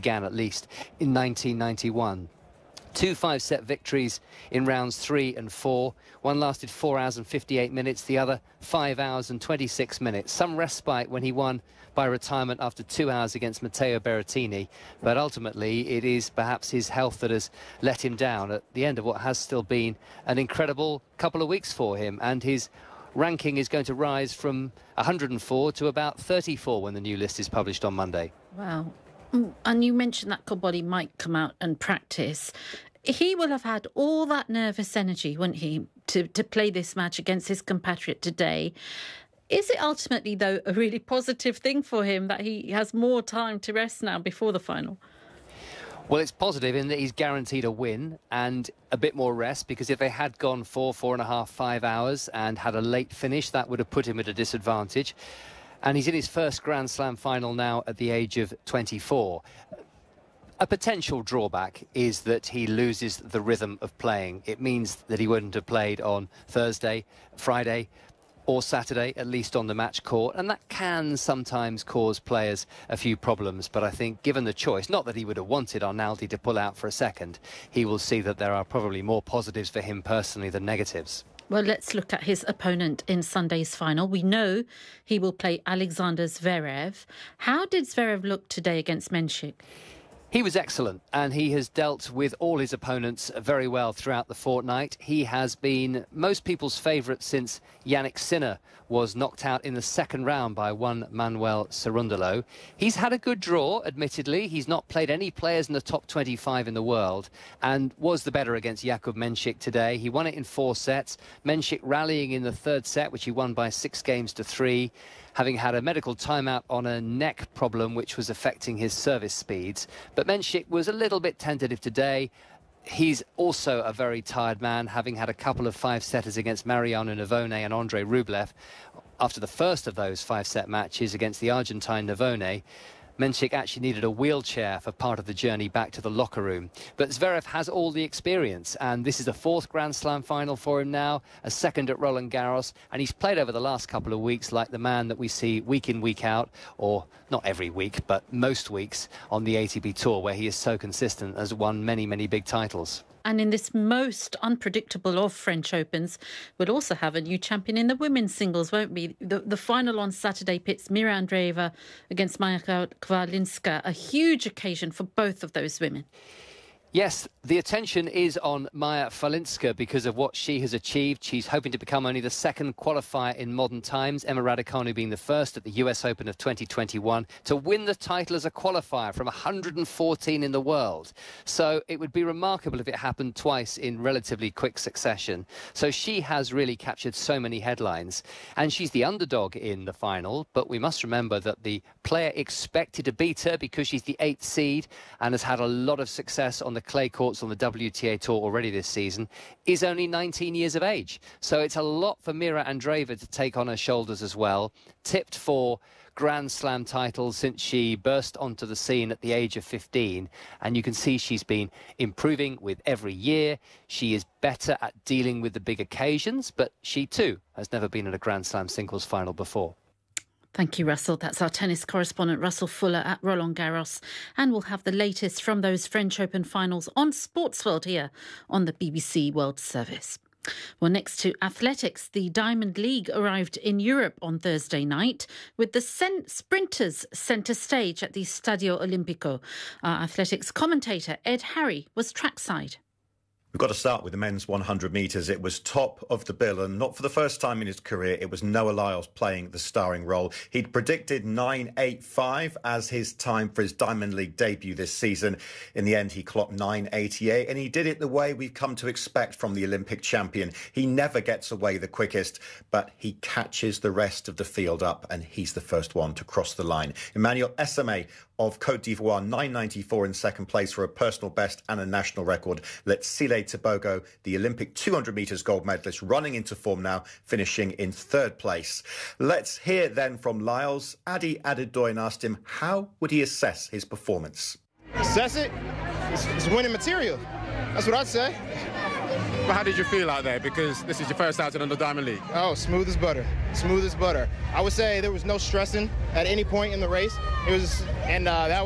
began at least in 1991. 2 5-set victories in rounds 3 and 4. One lasted 4 hours and 58 minutes, the other 5 hours and 26 minutes. Some respite when he won by retirement after 2 hours against Matteo Berrettini, but ultimately it is perhaps his health that has let him down at the end of what has still been an incredible couple of weeks for him, and his ranking is going to rise from 104 to about 34 when the new list is published on Monday. Wow. And you mentioned that Koboli might come out and practice. He will have had all that nervous energy, wouldn't he, to play this match against his compatriot today. Is it ultimately, though, a really positive thing for him that he has more time to rest now before the final? Well, it's positive in that he's guaranteed a win and a bit more rest, because if they had gone 4.5, 5 hours and had a late finish, that would have put him at a disadvantage. And he's in his first Grand Slam final now at the age of 24. A potential drawback is that he loses the rhythm of playing. It means that he wouldn't have played on Thursday, Friday or Saturday, at least on the match court, and that can sometimes cause players a few problems. But I think given the choice, not that he would have wanted Arnaldi to pull out for a second, he will see that there are probably more positives for him personally than negatives. Well, let's look at his opponent in Sunday's final. We know he will play Alexander Zverev. How did Zverev look today against Menchik? He was excellent, and he has dealt with all his opponents very well throughout the fortnight. He has been most people's favourite since Yannick Sinner was knocked out in the second round by Juan Manuel Cerundolo. He's had a good draw, admittedly. He's not played any players in the top 25 in the world and was the better against Jakub Menchik today. He won it in 4 sets. Menchik rallying in the third set, which he won by 6-3. Having had a medical timeout on a neck problem which was affecting his service speeds. But Menchik was a little bit tentative today. He's also a very tired man, having had a couple of 5-setters against Mariano Navone and Andrei Rublev. After the first of those 5-set matches against the Argentine Navone, Menchik actually needed a wheelchair for part of the journey back to the locker room. But Zverev has all the experience, and this is the 4th Grand Slam final for him now, a 2nd at Roland Garros, and he's played over the last couple of weeks like the man that we see week in, week out, or not every week, but most weeks on the ATP Tour, where he is so consistent, has won many, many big titles. And in this most unpredictable of French Opens, we'll also have a new champion in the women's singles, won't we? The final on Saturday pits Mira Andreeva against Maja Kvalinska, a huge occasion for both of those women. Yes, the attention is on Maja Kvalinska because of what she has achieved. She's hoping to become only the 2nd qualifier in modern times, Emma Raducanu being the first at the US Open of 2021 to win the title as a qualifier from 114 in the world. So it would be remarkable if it happened twice in relatively quick succession. So she has really captured so many headlines, and she's the underdog in the final. But we must remember that the player expected to beat her because she's the 8th seed and has had a lot of success on the clay courts on the WTA Tour already this season, is only 19 years of age. So it's a lot for Mira Andreeva to take on her shoulders as well. Tipped for Grand Slam titles since she burst onto the scene at the age of 15. And you can see she's been improving with every year. She is better at dealing with the big occasions, but she too has never been in a Grand Slam singles final before. Thank you, Russell. That's our tennis correspondent, Russell Fuller at Roland Garros. And we'll have the latest from those French Open finals on Sportsworld here on the BBC World Service. Well, next to athletics, the Diamond League arrived in Europe on Thursday night with the sprinters centre stage at the Stadio Olimpico. Our athletics commentator, Ed Harry, was trackside. We've got to start with the men's 100 metres. It was top of the bill, and not for the first time in his career, it was Noah Lyles playing the starring role. He'd predicted 9.85 as his time for his Diamond League debut this season. In the end, he clocked 9.88, and he did it the way we've come to expect from the Olympic champion. He never gets away the quickest, but he catches the rest of the field up, and he's the first one to cross the line. Emmanuel Esame of Côte d'Ivoire, 9.94 in second place for a personal best and a national record. Letsile Tebogo, the Olympic 200 metres gold medalist, running into form now, finishing in third place. Let's hear then from Lyles. Adi Adedoyan asked him how would he assess his performance. Assess it? It's winning material. That's what I'd say. But how did you feel out there? Because this is your first outing on the Diamond League. Oh, smooth as butter. Smooth as butter. I would say there was no stressing at any point in the race. It was, and that was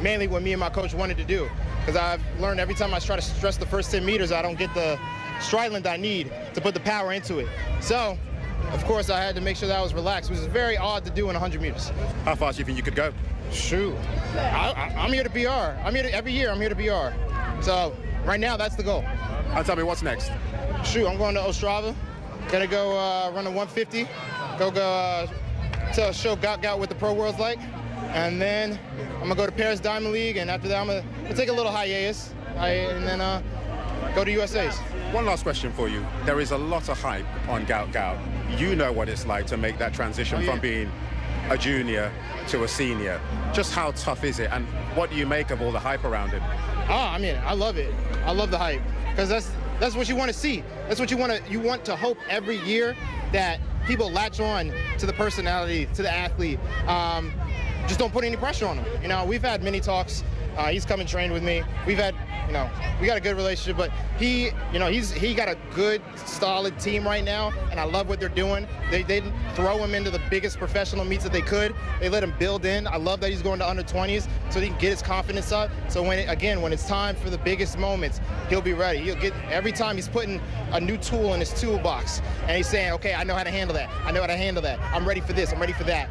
mainly what me and my coach wanted to do. Because I've learned every time I try to stress the first 10 meters, I don't get the stride length I need to put the power into it. So, of course, I had to make sure that I was relaxed, which is very odd to do in 100 meters. How fast do you think you could go? Shoot. I'm here to PR. Every year I'm here to PR. So right now that's the goal. And tell me, what's next? Shoot, I'm going to Ostrava. Gonna go run a 150. Go show Gout what the pro world's like. And then I'm gonna go to Paris Diamond League, and after that I'm gonna take a little hiatus and then go to USA's. One last question for you. There is a lot of hype on Gout. You know what it's like to make that transition from being a junior to a senior. Just how tough is it, and what do you make of all the hype around him? I love it. I love the hype, because that's what you want to see. That's what you want to hope every year, that people latch on to the personality, to the athlete. Just don't put any pressure on him. We've had many talks. He's come and trained with me. We got a good relationship, but he got a good, solid team right now, and I love what they're doing. They didn't throw him into the biggest professional meets that they could. They let him build in. I love that he's going to under 20s so he can get his confidence up. So when it's time for the biggest moments, he'll be ready. Every time he's putting a new tool in his toolbox, and he's saying, okay, I know how to handle that. I'm ready for this. I'm ready for that.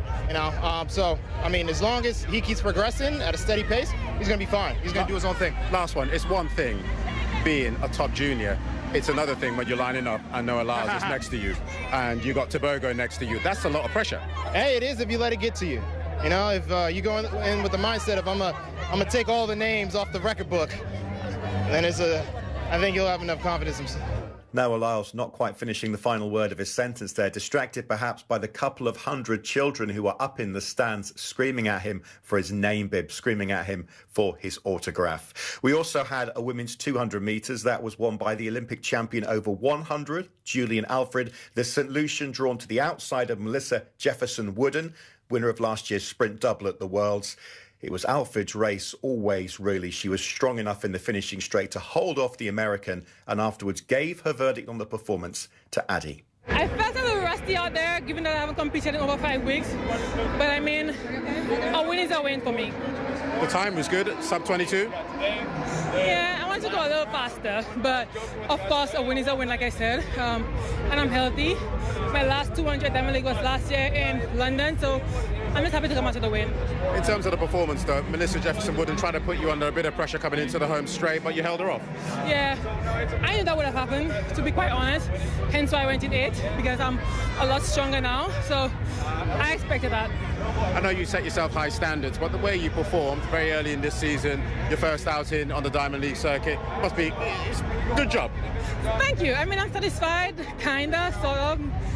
As long as he keeps progressing at a steady pace, he's going to be fine. He's going to do his own thing. Last one. It's one thing being a top junior. It's another thing when you're lining up and Noah Lyles is next to you and you got Tebogo next to you. That's a lot of pressure. Hey, it is if you let it get to you. If you go in with the mindset of I'm gonna take all the names off the record book, then I think you'll have enough confidence in himself. Noah Lyles not quite finishing the final word of his sentence there, distracted perhaps by the couple of hundred children who were up in the stands screaming at him for his name bib, screaming at him for his autograph. We also had a women's 200 metres that was won by the Olympic champion over 100, Julian Alfred, the St. Lucian drawn to the outside of Melissa Jefferson-Wooden, winner of last year's sprint double at the Worlds. It was Alfred's race always, really. She was strong enough in the finishing straight to hold off the American and afterwards gave her verdict on the performance to Addie. I felt a little rusty out there, given that I haven't competed in over 5 weeks. But a win is a win for me. The time was good, sub 22? Yeah, I want to go a little faster. But, of course, a win is a win, like I said. And I'm healthy. My last 200 Diamond League was last year in London, so I'm just happy to come out to the win. In terms of the performance, though, Melissa Jefferson-Wooden tried to put you under a bit of pressure coming into the home straight, but you held her off. Yeah, I knew that would have happened, to be quite honest. Hence why I went in 8, because I'm a lot stronger now. So I expected that. I know you set yourself high standards, but the way you performed very early in this season, your first outing on the Diamond League circuit, must be good job. Thank you. I'm satisfied, kinda, sort of.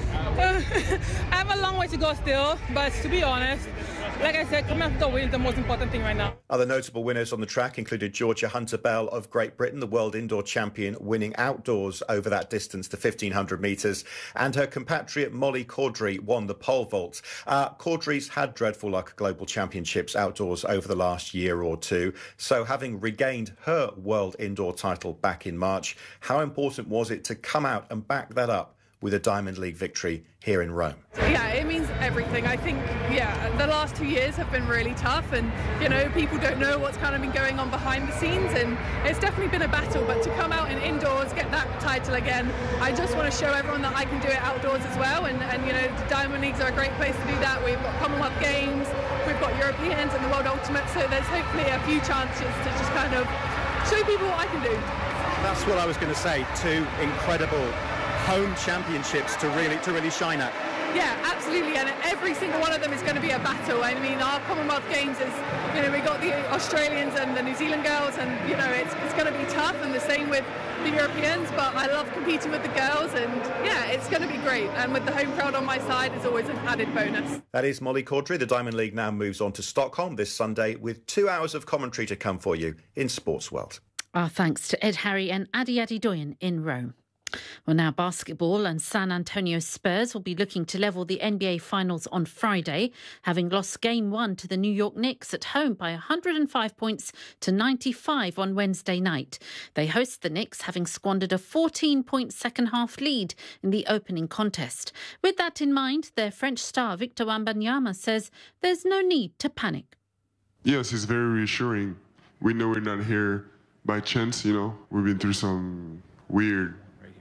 I have a long way to go still, but to be honest, like I said, coming after the win is the most important thing right now. Other notable winners on the track included Georgia Hunter-Bell of Great Britain, the world indoor champion, winning outdoors over that distance to 1,500 metres, and her compatriot Molly Caudry won the pole vault. Caudry's had dreadful luck at global championships outdoors over the last year or two, so having regained her world indoor title back in March, how important was it to come out and back that up with a Diamond League victory here in Rome? Yeah, it means everything. I think, the last 2 years have been really tough, and, people don't know what's kind of been going on behind the scenes, and it's definitely been a battle, but to come out in indoors, get that title again, I just want to show everyone that I can do it outdoors as well, and the Diamond Leagues are a great place to do that. We've got Commonwealth Games, we've got Europeans and the World Ultimate, so there's hopefully a few chances to just kind of show people what I can do. That's what I was going to say, 2 incredible home championships to really shine at. Yeah, absolutely, and every single one of them is going to be a battle. Our Commonwealth Games is, we got the Australians and the New Zealand girls, and it's going to be tough, and the same with the Europeans, but I love competing with the girls, and it's going to be great, and with the home crowd on my side is always an added bonus. That is Molly Caudry. The Diamond League now moves on to Stockholm this Sunday with 2 hours of commentary to come for you in Sports World. Our thanks to Ed Harry and Adi Doyen in Rome. Well, now basketball, and San Antonio Spurs will be looking to level the NBA Finals on Friday, having lost Game 1 to the New York Knicks at home by 105 points to 95 on Wednesday night. They host the Knicks, having squandered a 14-point second-half lead in the opening contest. With that in mind, their French star Victor Wembanyama says there's no need to panic. Yes, it's very reassuring. We know we're not here by chance, you know. We've been through some weird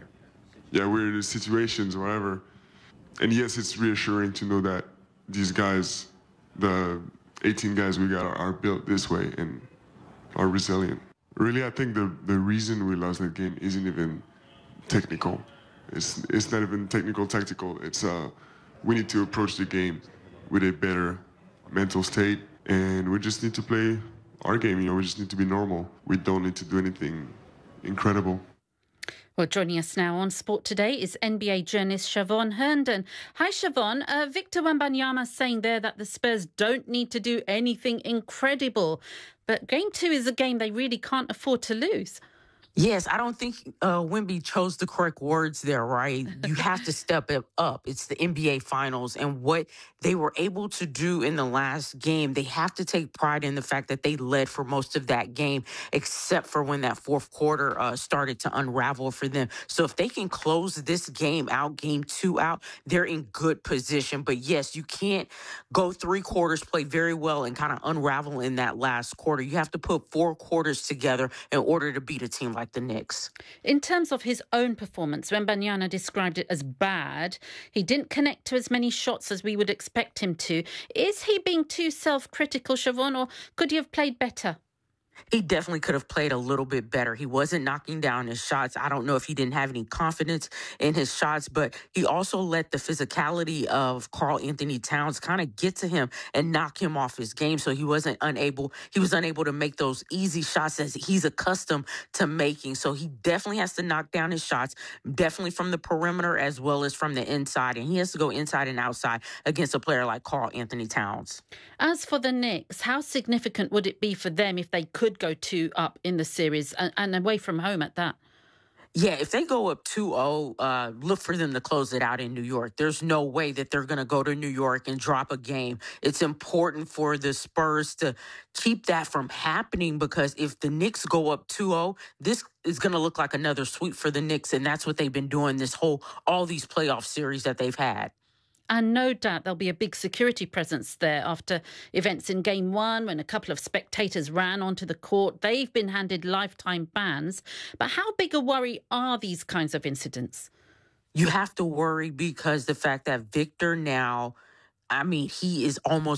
situations, whatever. And yes, it's reassuring to know that these guys, the 18 guys we got, are built this way and are resilient. Really, I think the reason we lost that game isn't even technical. It's not even technical, tactical. It's we need to approach the game with a better mental state, and we just need to play our game. You know, we just need to be normal. We don't need to do anything incredible. Well, joining us now on Sport Today is NBA journalist Siobhan Herndon. Hi, Siobhan. Victor Wembanyama saying there that the Spurs don't need to do anything incredible. But Game 2 is a game they really can't afford to lose. Yes, I don't think Wemby chose the correct words there, right? You have to step it up. It's the NBA Finals. And what they were able to do in the last game, they have to take pride in the fact that they led for most of that game, except for when that fourth quarter started to unravel for them. So if they can close this game out, Game 2 out, they're in good position. But yes, you can't go 3 quarters, play very well, and kind of unravel in that last quarter. You have to put 4 quarters together in order to beat a team like the Knicks. In terms of his own performance, Wembanyama described it as bad. He didn't connect to as many shots as we would expect him to. Is he being too self-critical, Siobhan, or could he have played better? He definitely could have played a little bit better. He wasn't knocking down his shots. I don't know if he didn't have any confidence in his shots, but he also let the physicality of Karl Anthony Towns kind of get to him and knock him off his game. So he was unable to make those easy shots that he's accustomed to making. So he definitely has to knock down his shots, definitely from the perimeter as well as from the inside. And he has to go inside and outside against a player like Karl Anthony Towns. As for the Knicks, how significant would it be for them if they could go 2 up in the series and away from home at that? Yeah, if they go up 2-0, look for them to close it out in New York. There's no way that they're going to go to New York and drop a game. It's important for the Spurs to keep that from happening, because if the Knicks go up 2-0, this is going to look like another sweep for the Knicks, and that's what they've been doing all these playoff series that they've had. And no doubt there'll be a big security presence there after events in Game 1 when a couple of spectators ran onto the court. They've been handed lifetime bans. But how big a worry are these kinds of incidents? You have to worry because the fact that Victor now, I mean, he's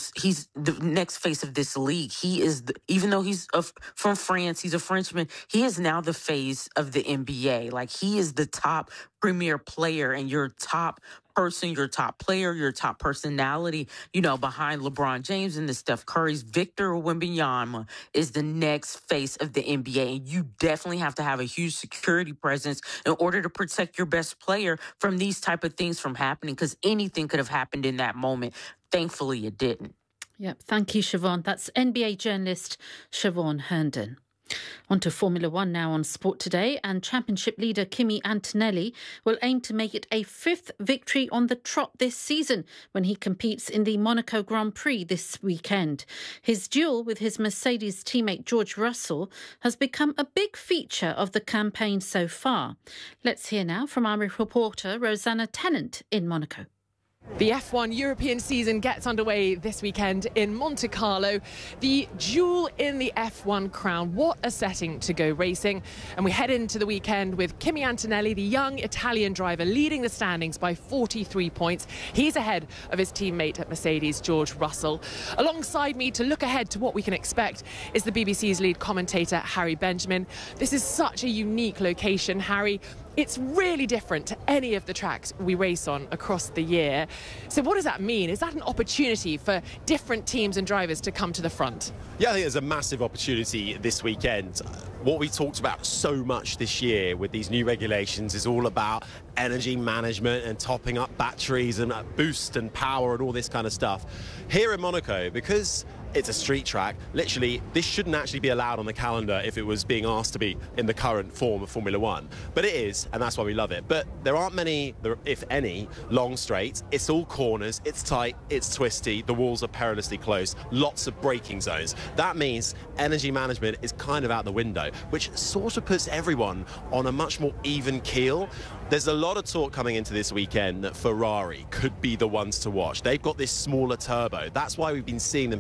the next face of this league. Even though he's from France, he's a Frenchman, he is now the face of the NBA. Like, he is the top premier player and your top person, your top player, your top personality, behind LeBron James and the Steph Curry's. Victor Wembanyama is the next face of the NBA. And you definitely have to have a huge security presence in order to protect your best player from these type of things from happening, because anything could have happened in that moment. Thankfully, it didn't. Yep. Thank you, Siobhan. That's NBA journalist Siobhan Herndon. On to Formula One now on Sport Today, and championship leader Kimi Antonelli will aim to make it a 5th victory on the trot this season when he competes in the Monaco Grand Prix this weekend. His duel with his Mercedes teammate George Russell has become a big feature of the campaign so far. Let's hear now from our reporter Rosanna Tennant in Monaco. The F1 European season gets underway this weekend in Monte Carlo. The jewel in the F1 crown. What a setting to go racing. And we head into the weekend with Kimi Antonelli, the young Italian driver, leading the standings by 43 points. He's ahead of his teammate at Mercedes, George Russell. Alongside me to look ahead to what we can expect is the BBC's lead commentator, Harry Benjamin. This is such a unique location, Harry. It's really different to any of the tracks we race on across the year. So what does that mean? Is that an opportunity for different teams and drivers to come to the front? Yeah, I think there's a massive opportunity this weekend. What we talked about so much this year with these new regulations is all about energy management and topping up batteries and boost and power and all this kind of stuff. Here in Monaco, because it's a street track, literally this shouldn't actually be allowed on the calendar if it was being asked to be in the current form of Formula One. But it is, and that's why we love it. But there aren't many, if any, long straights. It's all corners, it's tight, it's twisty, the walls are perilously close, lots of braking zones. That means energy management is kind of out the window, which sort of puts everyone on a much more even keel. There's a lot of talk coming into this weekend that Ferrari could be the ones to watch. They've got this smaller turbo. That's why we've been seeing them have these really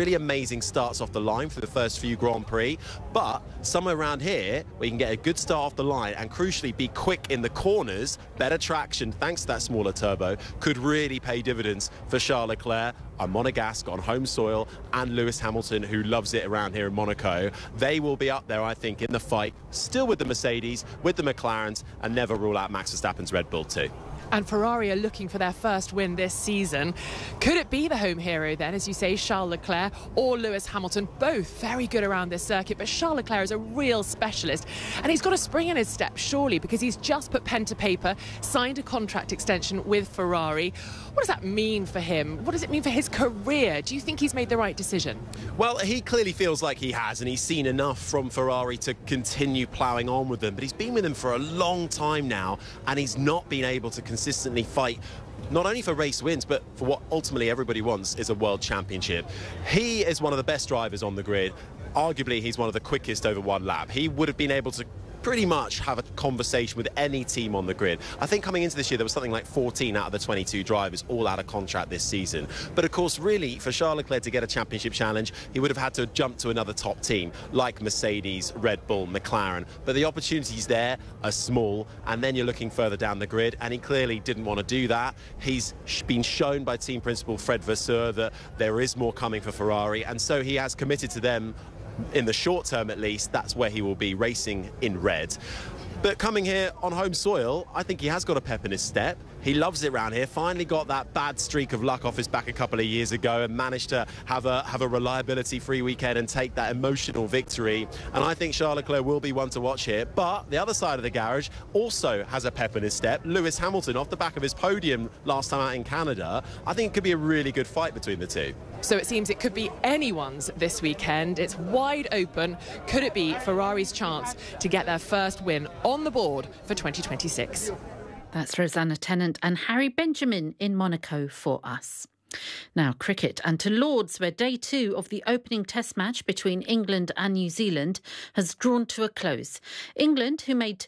really amazing starts off the line for the first few Grand Prix, but somewhere around here where you can get a good start off the line and crucially be quick in the corners, better traction thanks to that smaller turbo, could really pay dividends for Charles Leclerc, a Monegasque on home soil, and Lewis Hamilton, who loves it around here in Monaco. They will be up there, I think, in the fight, still with the Mercedes, with the McLarens, and never rule out Max Verstappen's Red Bull too. And Ferrari are looking for their first win this season. Could it be the home hero then, as you say, Charles Leclerc or Lewis Hamilton? Both very good around this circuit, but Charles Leclerc is a real specialist, and he's got a spring in his step, surely, because he's just put pen to paper, signed a contract extension with Ferrari. What does that mean for him? What does it mean for his career? Do you think he's made the right decision? Well, he clearly feels like he has, and he's seen enough from Ferrari to continue ploughing on with them, but he's been with them for a long time now, and he's not been able to consistently fight not only for race wins, but for what ultimately everybody wants is a world championship. He is one of the best drivers on the grid. Arguably, he's one of the quickest over one lap. He would have been able to pretty much have a conversation with any team on the grid. I think coming into this year there was something like 14 out of the 22 drivers all out of contract this season. But of course, really, for Charles Leclerc to get a championship challenge, he would have had to jump to another top team like Mercedes, Red Bull, McLaren. But the opportunities there are small, and then you're looking further down the grid, and he clearly didn't want to do that. He's been shown by team principal Fred Vasseur that there is more coming for Ferrari, and so he has committed to them. In the short term, at least, that's where he will be racing in red. But coming here on home soil, I think he has got a pep in his step. He loves it around here. Finally got that bad streak of luck off his back a couple of years ago and managed to have a reliability-free weekend and take that emotional victory. And I think Charles Leclerc will be one to watch here. But the other side of the garage also has a pep in his step. Lewis Hamilton, off the back of his podium last time out in Canada, I think it could be a really good fight between the two. So it seems it could be anyone's this weekend. It's wide open. Could it be Ferrari's chance to get their first win on the board for 2026? That's Rosanna Tennant and Harry Benjamin in Monaco for us. Now, cricket, and to Lords, where day 2 of the opening test match between England and New Zealand has drawn to a close. England, who made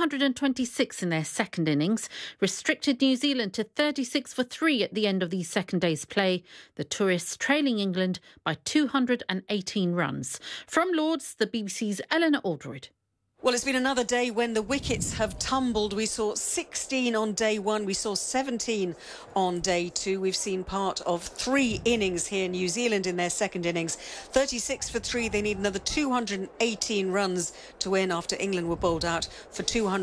226 in their second innings, restricted New Zealand to 36 for 3 at the end of the second day's play, the tourists trailing England by 218 runs. From Lords, the BBC's Eleanor Aldroyd. Well, it's been another day when the wickets have tumbled. We saw 16 on day 1. We saw 17 on day 2. We've seen part of 3 innings here. New Zealand in their second innings. 36 for 3. They need another 218 runs to win after England were bowled out for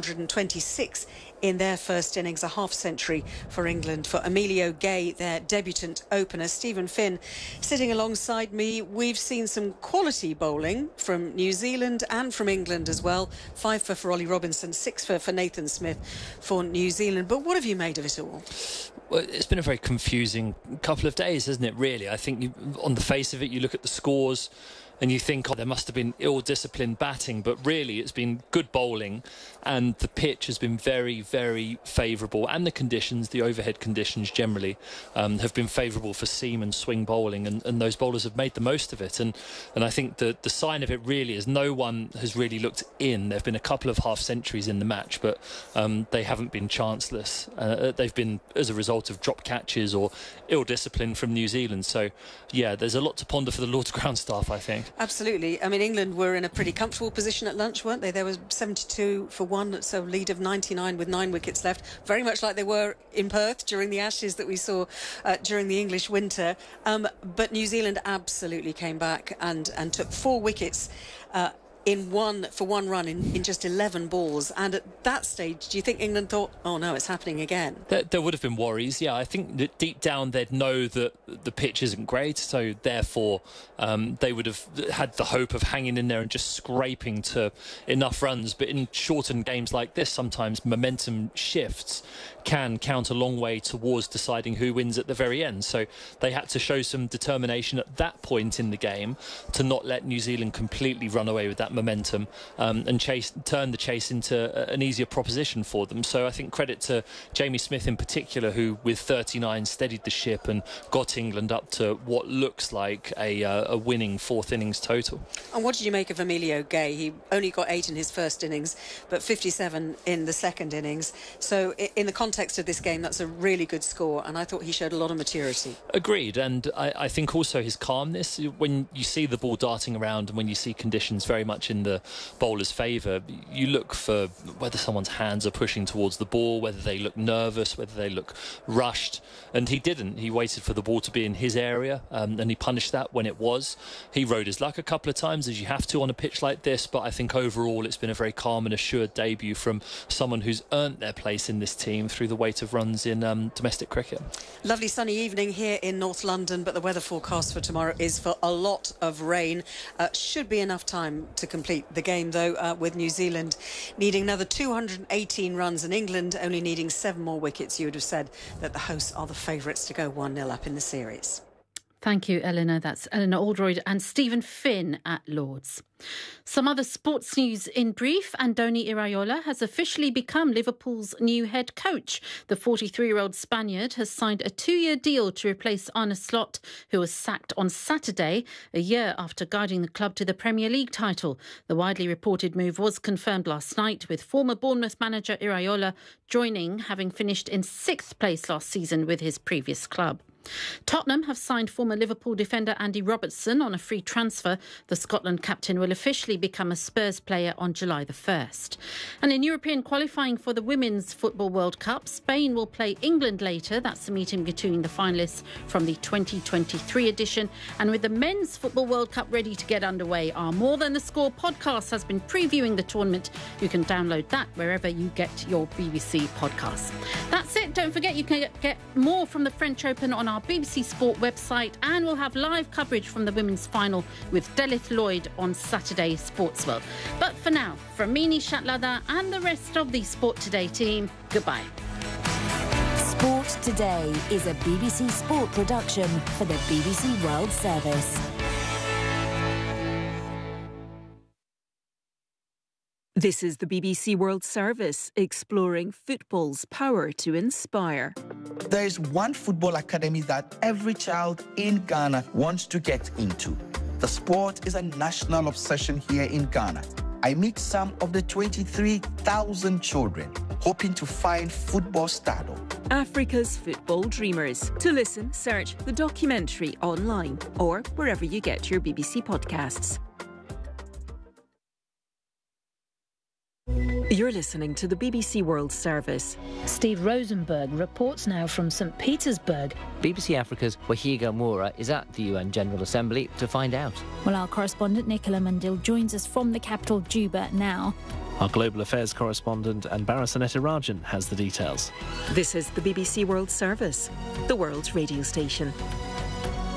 226 in their first innings. A half century for England. For Emilio Gay, their debutant opener. Stephen Finn sitting alongside me. We've seen some quality bowling from New Zealand and from England as well. 5 for Ollie Robinson, 6 for Nathan Smith for New Zealand. But what have you made of it all? Well, it's been a very confusing couple of days, hasn't it, really? I think on the face of it, you look at the scores and you think, oh, there must have been ill-disciplined batting, but really it's been good bowling, and the pitch has been very, very favourable, and the conditions, the overhead conditions generally, have been favourable for seam and swing bowling, and those bowlers have made the most of it. And I think the sign of it really is no one has really looked in. There have been a couple of half-centuries in the match, but they haven't been chanceless. They've been as a result of drop catches or ill-discipline from New Zealand. So, yeah, there's a lot to ponder for the Lord's ground staff, I think. Absolutely. I mean, England were in a pretty comfortable position at lunch, weren't they? There was 72 for 1, so lead of 99 with 9 wickets left. Very much like they were in Perth during the Ashes that we saw during the English winter. But New Zealand absolutely came back and took 4 wickets for one run in just 11 balls. And at that stage, do you think England thought, oh no, it's happening again? There would have been worries, yeah. I think that deep down they'd know that the pitch isn't great, so therefore they would have had the hope of hanging in there and just scraping to enough runs. But in shortened games like this, sometimes momentum shifts can count a long way towards deciding who wins at the very end. So they had to show some determination at that point in the game to not let New Zealand completely run away with that momentum and turn the chase into an easier proposition for them. So I think credit to Jamie Smith in particular, who with 39 steadied the ship and got England up to what looks like a winning fourth innings total. And what did you make of Emilio Gay? He only got 8 in his first innings, but 57 in the second innings. So in the context of this game, that's a really good score, and I thought he showed a lot of maturity. Agreed, and I think also his calmness, when you see the ball darting around and when you see conditions very much in the bowler's favour, you look for whether someone's hands are pushing towards the ball, whether they look nervous, whether they look rushed, and he didn't. He waited for the ball to be in his area, and he punished that when it was. He rode his luck a couple of times, as you have to on a pitch like this, but I think overall it's been a very calm and assured debut from someone who's earned their place in this team through the weight of runs in domestic cricket. Lovely sunny evening here in North London, but the weather forecast for tomorrow is for a lot of rain. Should be enough time to complete the game, though, with New Zealand needing another 218 runs and England only needing 7 more wickets. You would have said that the hosts are the favourites to go 1-0 up in the series. Thank you, Eleanor. That's Eleanor Aldroyd and Stephen Finn at Lord's. Some other sports news in brief. Andoni Iraola has officially become Liverpool's new head coach. The 43-year-old Spaniard has signed a 2-year deal to replace Arne Slot, who was sacked on Saturday, a year after guiding the club to the Premier League title. The widely reported move was confirmed last night, with former Bournemouth manager Iraola joining, having finished in 6th place last season with his previous club. Tottenham have signed former Liverpool defender Andy Robertson on a free transfer. The Scotland captain will officially become a Spurs player on July the 1st. And in European qualifying for the Women's Football World Cup, Spain will play England later. That's the meeting between the finalists from the 2023 edition. And with the Men's Football World Cup ready to get underway, our More Than the Score podcast has been previewing the tournament. You can download that wherever you get your BBC podcasts. That's it. Don't forget you can get more from the French Open on our BBC Sport website, and we'll have live coverage from the women's final with Delith Lloyd on Saturday Sports World. But for now, from Mini Shatlada and the rest of the Sport Today team, goodbye. Sport Today is a BBC Sport production for the BBC World Service. This is the BBC World Service, exploring football's power to inspire. There is one football academy that every child in Ghana wants to get into. The sport is a national obsession here in Ghana. I meet some of the 23,000 children hoping to find football stardom. Africa's Football Dreamers. To listen, search the documentary online or wherever you get your BBC podcasts. You're listening to the BBC World Service. Steve Rosenberg reports now from St. Petersburg. BBC Africa's Wahiga Moura is at the UN General Assembly to find out. Well, our correspondent Nicola Mandil joins us from the capital, Juba, now. Our global affairs correspondent Anbara Sanetirajan has the details. This is the BBC World Service, the world's radio station.